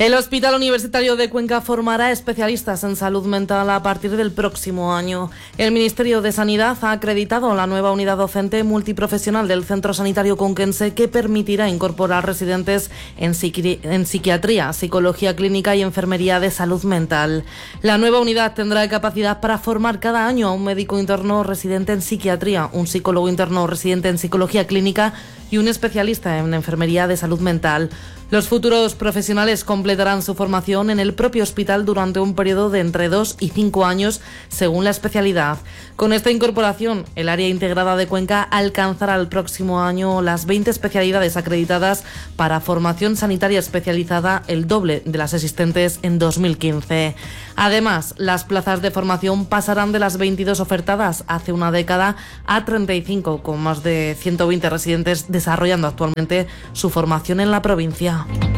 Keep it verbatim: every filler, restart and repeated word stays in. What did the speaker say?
El Hospital Universitario de Cuenca formará especialistas en salud mental a partir del próximo año. El Ministerio de Sanidad ha acreditado la nueva unidad docente multiprofesional del Centro Sanitario Conquense, que permitirá incorporar residentes en, psiqui- en psiquiatría, psicología clínica y enfermería de salud mental. La nueva unidad tendrá capacidad para formar cada año a un médico interno residente en psiquiatría, un psicólogo interno residente en psicología clínica y un especialista en enfermería de salud mental. Los futuros profesionales completarán su formación en el propio hospital durante un periodo de entre dos y cinco años, según la especialidad. Con esta incorporación, el área integrada de Cuenca alcanzará el próximo año las veinte especialidades acreditadas para formación sanitaria especializada, el doble de las existentes en dos mil quince. Además, las plazas de formación pasarán de las veintidós ofertadas hace una década a treinta y cinco, con más de ciento veinte residentes desarrollando actualmente su formación en la provincia.